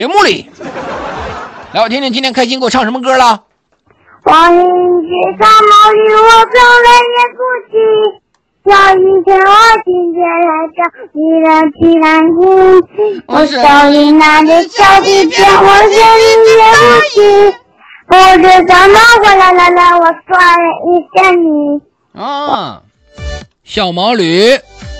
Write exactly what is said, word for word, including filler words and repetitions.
茉莉，来，我听听今天开心给我唱什么歌了？ 黄鹂枝上毛驴，我从来也不骑。小雨天我听见来着，依然依然听。我手里拿着小皮鞭，我心里也不骑。我这小毛过来来来，我抓了一下你。 啊，小毛驴。